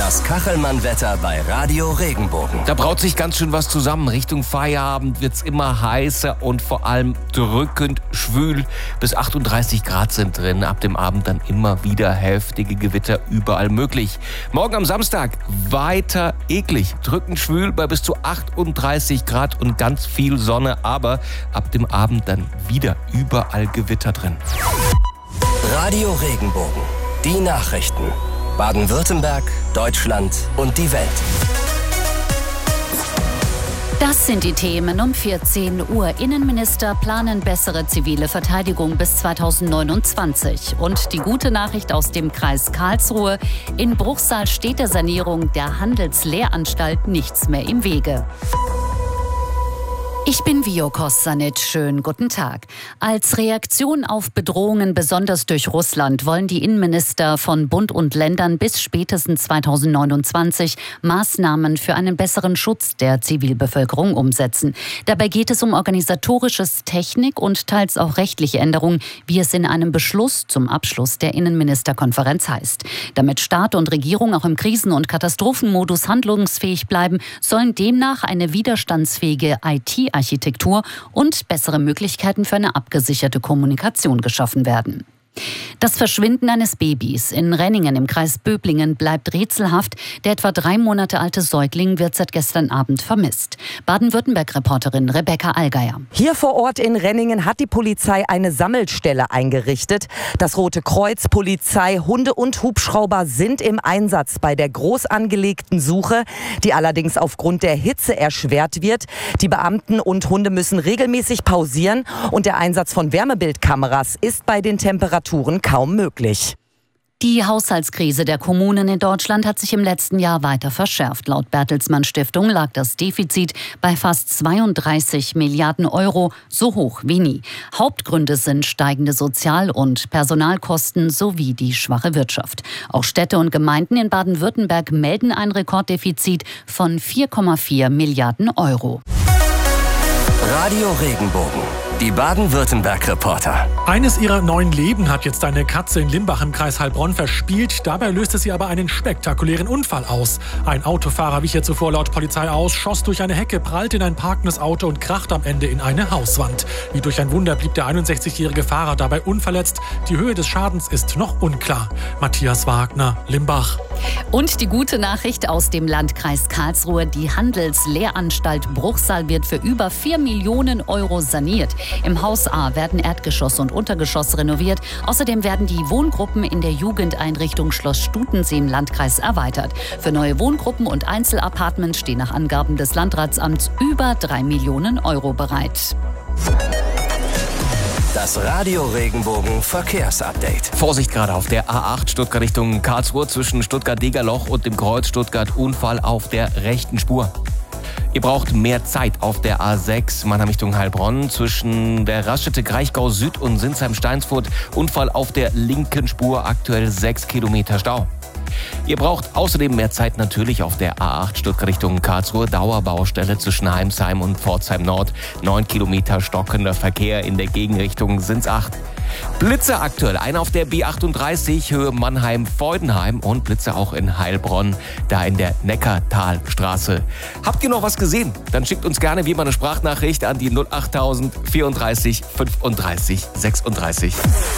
Das Kachelmann-Wetter bei Radio Regenbogen. Da braut sich ganz schön was zusammen. Richtung Feierabend wird's immer heißer und vor allem drückend schwül. Bis 38 Grad sind drin. Ab dem Abend dann immer wieder heftige Gewitter überall möglich. Morgen am Samstag weiter eklig. Drückend schwül bei bis zu 38 Grad und ganz viel Sonne. Aber ab dem Abend dann wieder überall Gewitter drin. Radio Regenbogen. Die Nachrichten. Baden-Württemberg, Deutschland und die Welt. Das sind die Themen um 14 Uhr. Innenminister planen bessere zivile Verteidigung bis 2029. Und die gute Nachricht aus dem Kreis Karlsruhe: In Bruchsal steht der Sanierung der Handelslehranstalt nichts mehr im Wege. Ich bin Vio Kossanit. Schönen guten Tag. Als Reaktion auf Bedrohungen, besonders durch Russland, wollen die Innenminister von Bund und Ländern bis spätestens 2029 Maßnahmen für einen besseren Schutz der Zivilbevölkerung umsetzen. Dabei geht es um organisatorisches, Technik und teils auch rechtliche Änderungen, wie es in einem Beschluss zum Abschluss der Innenministerkonferenz heißt. Damit Staat und Regierung auch im Krisen- und Katastrophenmodus handlungsfähig bleiben, sollen demnach eine widerstandsfähige IT-Architektur und bessere Möglichkeiten für eine abgesicherte Kommunikation geschaffen werden. Das Verschwinden eines Babys in Renningen im Kreis Böblingen bleibt rätselhaft. Der etwa 3 Monate alte Säugling wird seit gestern Abend vermisst. Baden-Württemberg-Reporterin Rebecca Allgeier. Hier vor Ort in Renningen hat die Polizei eine Sammelstelle eingerichtet. Das Rote Kreuz, Polizei, Hunde und Hubschrauber sind im Einsatz bei der groß angelegten Suche, die allerdings aufgrund der Hitze erschwert wird. Die Beamten und Hunde müssen regelmäßig pausieren und der Einsatz von Wärmebildkameras ist bei den Temperaturen kaum möglich. Die Haushaltskrise der Kommunen in Deutschland hat sich im letzten Jahr weiter verschärft. Laut Bertelsmann Stiftung lag das Defizit bei fast 32 Milliarden Euro, so hoch wie nie. Hauptgründe sind steigende Sozial- und Personalkosten sowie die schwache Wirtschaft. Auch Städte und Gemeinden in Baden-Württemberg melden ein Rekorddefizit von 4,4 Milliarden Euro. Radio Regenbogen. Die Baden-Württemberg-Reporter. Eines ihrer 9 Leben hat jetzt eine Katze in Limbach im Kreis Heilbronn verspielt. Dabei löste sie aber einen spektakulären Unfall aus. Ein Autofahrer wich ihr zuvor laut Polizei aus, schoss durch eine Hecke, prallte in ein parkendes Auto und krachte am Ende in eine Hauswand. Wie durch ein Wunder blieb der 61-jährige Fahrer dabei unverletzt. Die Höhe des Schadens ist noch unklar. Matthias Wagner, Limbach. Und die gute Nachricht aus dem Landkreis Karlsruhe: Die Handelslehranstalt Bruchsal wird für über 4 Millionen Euro saniert. Im Haus A werden Erdgeschoss und Untergeschoss renoviert. Außerdem werden die Wohngruppen in der Jugendeinrichtung Schloss Stutensee im Landkreis erweitert. Für neue Wohngruppen und Einzelapartments stehen nach Angaben des Landratsamts über 3 Millionen Euro bereit. Das Radio Regenbogen Verkehrsupdate. Vorsicht gerade auf der A8 Stuttgart Richtung Karlsruhe zwischen Stuttgart-Degerloch und dem Kreuz Stuttgart. Unfall auf der rechten Spur. Ihr braucht mehr Zeit auf der A6 Mannheim Richtung Heilbronn zwischen der Raststätte Kraichgau Süd und Sinsheim-Steinsfurt. Unfall auf der linken Spur, aktuell 6 Kilometer Stau. Ihr braucht außerdem mehr Zeit natürlich auf der A8 Stuttgart Richtung Karlsruhe. Dauerbaustelle zwischen Heimsheim und Pforzheim Nord. 9 Kilometer stockender Verkehr, in der Gegenrichtung sind's 8. Blitze aktuell, einer auf der B38 Höhe Mannheim-Feudenheim und Blitze auch in Heilbronn, da in der Neckartalstraße. Habt ihr noch was gesehen? Dann schickt uns gerne wie immer eine Sprachnachricht an die 08000 34 35 36.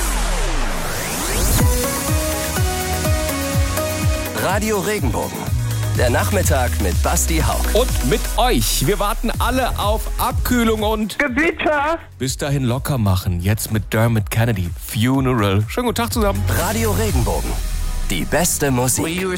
Radio Regenbogen. Der Nachmittag mit Basti Hauck. Und mit euch. Wir warten alle auf Abkühlung und Gewitter. bis dahin locker machen. Jetzt mit Dermot Kennedy. Funeral. Schönen guten Tag zusammen. Radio Regenbogen. Die beste Musik.